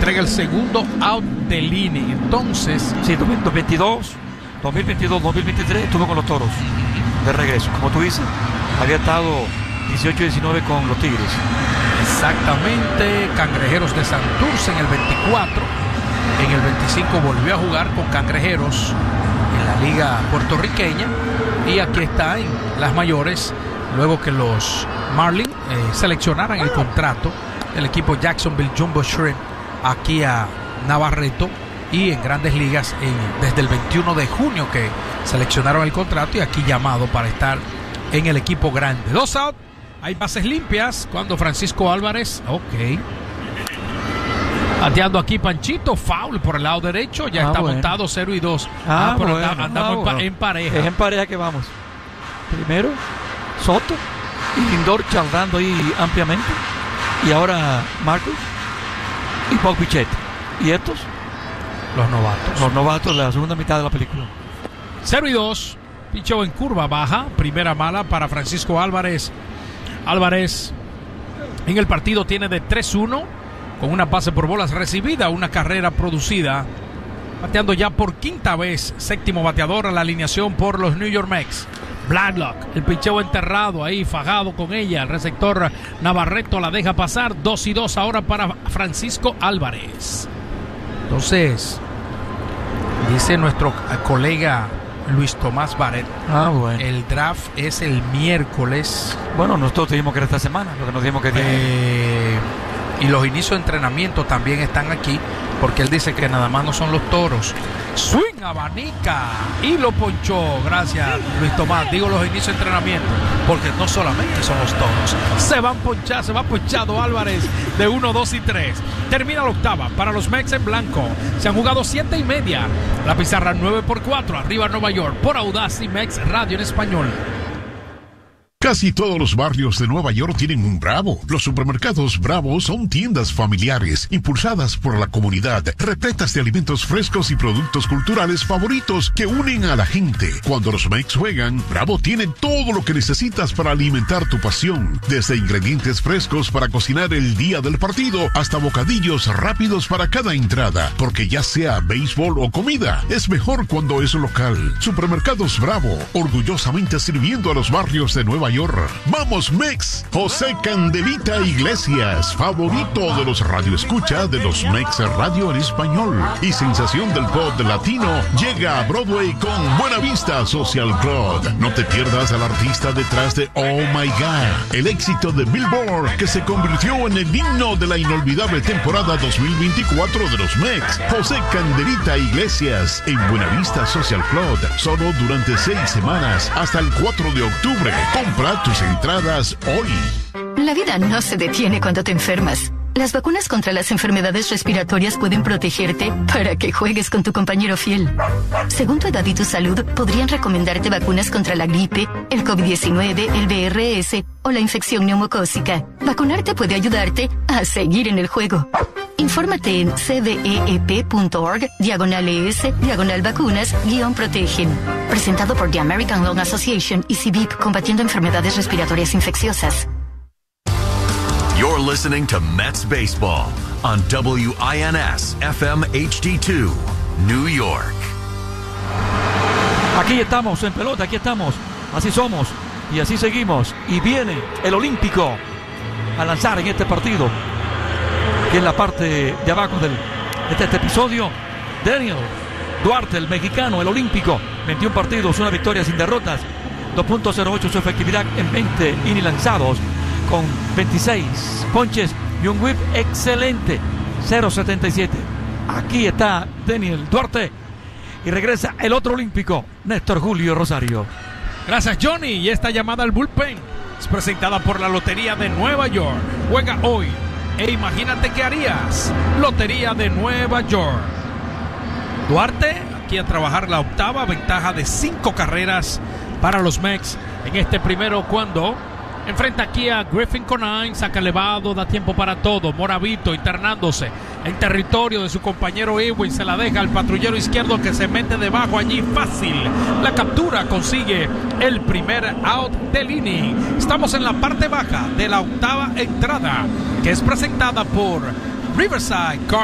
entrega el segundo out del inning. Entonces, sí, 2022-2023 estuvo con los Toros de regreso. Como tú dices, había estado 18-19 con los Tigres. Exactamente. Cangrejeros de Santurce en el 24. En el 25 volvió a jugar con Cangrejeros en la liga puertorriqueña. Y aquí está en las mayores, luego que los Marlins seleccionaran el contrato del equipo Jacksonville Jumbo Shrimp aquí a Navarreto, y en Grandes Ligas desde el 21 de junio que seleccionaron el contrato, y aquí llamado para estar en el equipo grande. 2 out, hay bases limpias cuando Francisco Álvarez, bateando aquí Panchito, foul por el lado derecho, ya está montado 0-2. Pero andamos en pareja. Es en pareja que vamos. Primero Soto y Lindor charlando ahí ampliamente, y ahora Marcos y Paul Pichette, y estos los novatos de la segunda mitad de la película. 0-2, picheo en curva baja, primera mala para Francisco Álvarez. Álvarez en el partido tiene de 3-1 con una base por bolas recibida, una carrera producida, bateando ya por quinta vez, séptimo bateador a la alineación por los New York Mets. Blacklock, el picheo enterrado ahí, fajado con ella. El receptor Navarreto la deja pasar. 2-2 ahora para Francisco Álvarez. Entonces, dice nuestro colega Luis Tomás Barret, el draft es el miércoles. Bueno, nosotros dijimos que era esta semana, lo que nos dijimos que y los inicios de entrenamiento también están aquí, porque él dice que nada más no son los Toros. Swing, abanica y lo ponchó. Gracias, Luis Tomás. Digo los inicios de entrenamiento porque no solamente son los Toros. Se va ponchado Álvarez de 1, 2 y 3. Termina la octava para los Mets en blanco. Se han jugado 7:30. La pizarra 9-4. Arriba Nueva York por Audacy Mets Radio en español. Casi todos los barrios de Nueva York tienen un Bravo. Los supermercados Bravo son tiendas familiares, impulsadas por la comunidad, repletas de alimentos frescos y productos culturales favoritos que unen a la gente. Cuando los Mets juegan, Bravo tiene todo lo que necesitas para alimentar tu pasión. Desde ingredientes frescos para cocinar el día del partido, hasta bocadillos rápidos para cada entrada. Porque ya sea béisbol o comida, es mejor cuando es local. Supermercados Bravo, orgullosamente sirviendo a los barrios de Nueva York. ¡Vamos, Mex! José Candelita Iglesias, favorito de los radioescucha de los Mex Radio en español y sensación del pop latino, llega a Broadway con Buena Vista Social Club. No te pierdas al artista detrás de Oh My God, el éxito de Billboard que se convirtió en el himno de la inolvidable temporada 2024 de los Mex. José Candelita Iglesias en Buena Vista Social Club, solo durante 6 semanas hasta el 4 de octubre. Compra tus entradas hoy. La vida no se detiene cuando te enfermas. Las vacunas contra las enfermedades respiratorias pueden protegerte para que juegues con tu compañero fiel. Según tu edad y tu salud, podrían recomendarte vacunas contra la gripe, el COVID-19, el VRS o la infección neumocócica. Vacunarte puede ayudarte a seguir en el juego. Infórmate en cveep.org/ES/vacunas-protegen. Presentado por The American Lung Association y CVIP, combatiendo enfermedades respiratorias infecciosas. You're listening to Mets Baseball on WINS FM HD2, New York. Aquí estamos en pelota, aquí estamos. Así somos y así seguimos. Y viene el Olímpico a lanzar en este partido, que es la parte de abajo de este episodio. Daniel Duarte, el mexicano, el Olímpico. 21 partidos, una victoria sin derrotas. 2.08 su efectividad en 20 innings lanzados, con 26 ponches y un whip excelente, 0.77. Aquí está Daniel Duarte y regresa el otro Olímpico, Néstor Julio Rosario. Gracias, Johnny. Y esta llamada al bullpen es presentada por la Lotería de Nueva York. Juega hoy e imagínate qué harías. Lotería de Nueva York. Duarte aquí a trabajar la octava, ventaja de 5 carreras para los Mets en este primero, cuando enfrenta aquí a Griffin Conine, saca elevado, da tiempo para todo. Moravito internándose en territorio de su compañero Ewing, se la deja al patrullero izquierdo que se mete debajo allí fácil. La captura, consigue el primer out del inning. Estamos en la parte baja de la octava entrada, que es presentada por Riverside Car